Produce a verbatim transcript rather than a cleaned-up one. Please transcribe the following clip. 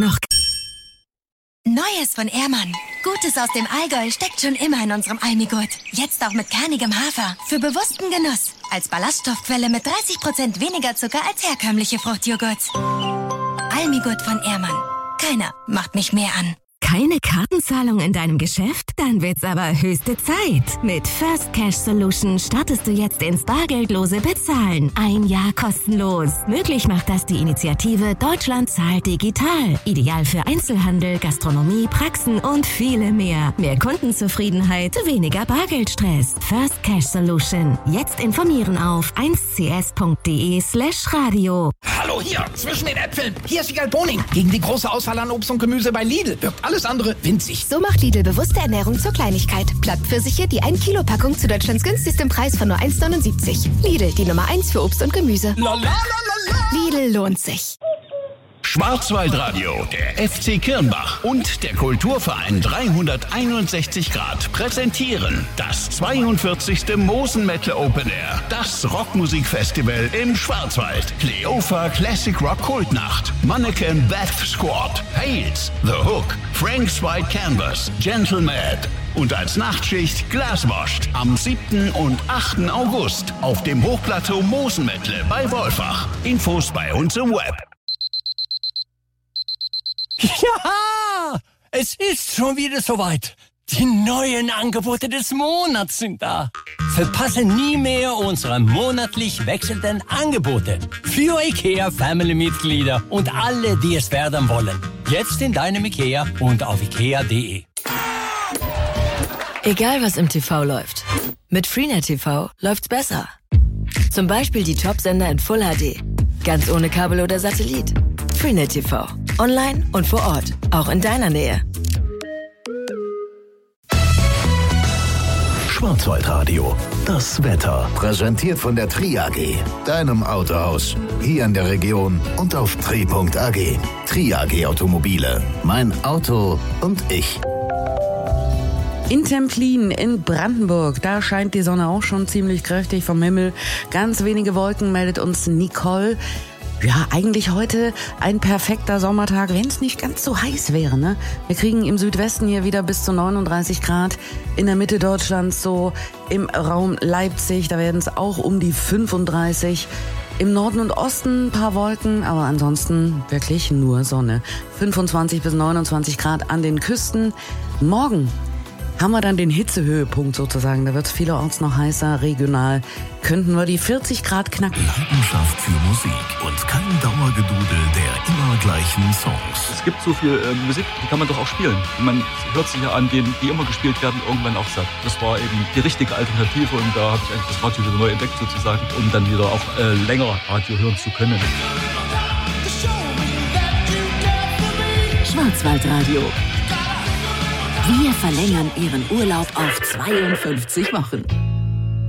Noch Neues von Ehrmann. Gutes aus dem Allgäu steckt schon immer in unserem Almigurt. Jetzt auch mit kernigem Hafer. Für bewussten Genuss. Als Ballaststoffquelle mit dreißig Prozent weniger Zucker als herkömmliche Fruchtjoghurts. Almigurt von Ehrmann. Keiner macht mich mehr an. keine Kartenzahlung in deinem Geschäft? Dann wird's aber höchste Zeit. Mit First Cash Solution startest du jetzt ins bargeldlose Bezahlen. Ein Jahr kostenlos. Möglich macht das die Initiative Deutschland zahlt digital. Ideal für Einzelhandel, Gastronomie, Praxen und viele mehr. Mehr Kundenzufriedenheit, weniger Bargeldstress. First Cash Solution. Jetzt informieren auf eins c s punkt d e slash radio. Hallo hier, zwischen den Äpfeln. Hier ist Wiegald Boning. Gegen die große Auswahl an Obst und Gemüse bei Lidl wirkt alles andere winzig. So macht Lidl bewusste Ernährung zur Kleinigkeit. Blattpfirsiche, die ein Kilo Packung zu Deutschlands günstigstem Preis von nur eins neunundsiebzig. Lidl, die Nummer eins für Obst und Gemüse. Lidl lohnt sich. Schwarzwaldradio, der F C Kirnbach und der Kulturverein dreihunderteinundsechzig Grad präsentieren das zweiundvierzigste Mosen Metal Open Air, das Rockmusikfestival im Schwarzwald. Cleofa Classic Rock Kultnacht, Mannequin Bath Squad, Hales, The Hook, Frank's White Canvas, Gentleman und als Nachtschicht Glaswashed am siebten und achten August auf dem Hochplateau Mosenmettle bei Wolfach. Infos bei uns im Web. Ja, es ist schon wieder soweit. Die neuen Angebote des Monats sind da. Verpasse nie mehr unsere monatlich wechselnden Angebote für IKEA Family-Mitglieder und alle, die es werden wollen. Jetzt in deinem IKEA und auf ikea punkt de. Egal was im T V läuft, mit Freenet T V läuft's besser. Zum Beispiel die Top-Sender in Full H D. Ganz ohne Kabel oder Satellit. Freenet T V. Online und vor Ort. Auch in deiner Nähe. Schwarzwaldradio. Das Wetter. Präsentiert von der Tri A G. Deinem Autohaus. Hier in der Region und auf tri punkt a g. Tri A G Automobile. Mein Auto und ich. In Templin in Brandenburg, da scheint die Sonne auch schon ziemlich kräftig vom Himmel. Ganz wenige Wolken, meldet uns Nicole. Ja, eigentlich heute ein perfekter Sommertag, wenn es nicht ganz so heiß wäre, ne? Wir kriegen im Südwesten hier wieder bis zu neununddreißig Grad, in der Mitte Deutschlands so, im Raum Leipzig, da werden es auch um die fünfunddreißig. Im Norden und Osten ein paar Wolken, aber ansonsten wirklich nur Sonne. fünfundzwanzig bis neunundzwanzig Grad an den Küsten. Morgen haben wir dann den Hitzehöhepunkt sozusagen. Da wird es vielerorts noch heißer, regional. Könnten wir die vierzig Grad knacken. Leidenschaft für Musik und kein Dauergedudel der immer gleichen Songs. Es gibt so viel äh, Musik, die kann man doch auch spielen. Man hört sich ja an denen, die immer gespielt werden, irgendwann auch satt. Das war eben die richtige Alternative und da habe ich eigentlich das Radio wieder neu entdeckt sozusagen, um dann wieder auch äh, länger Radio hören zu können. Schwarzwaldradio. Wir verlängern Ihren Urlaub auf zweiundfünfzig Wochen.